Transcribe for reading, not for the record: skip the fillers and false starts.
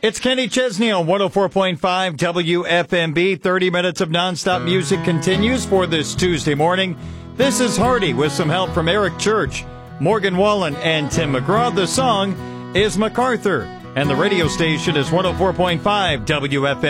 It's Kenny Chesney on 104.5 WFMB. 30 minutes of nonstop music continues for this Tuesday morning. This is Hardy with some help from Eric Church, Morgan Wallen, and Tim McGraw. The song is MacArthur, and the radio station is 104.5 WFMB.